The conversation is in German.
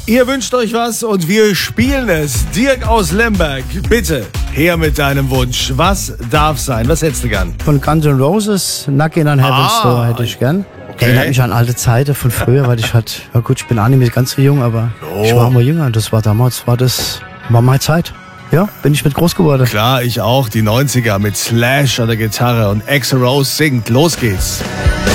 Ihr wünscht euch was und wir spielen es. Dirk aus Lemberg, bitte, her mit deinem Wunsch. Was darf sein? Was hättest du gern? Von Guns N' Roses, Knockin' on Heaven's Door hätte ich gern. Okay. Erinnert mich an alte Zeiten von früher, weil ich halt, ja gut, ich bin auch nicht mehr ganz so jung, aber ich war mal jünger. Das war damals, war meine Zeit. Ja, bin ich mit groß geworden. Klar, ich auch. Die 90er mit Slash an der Gitarre und Axl Rose singt. Los geht's.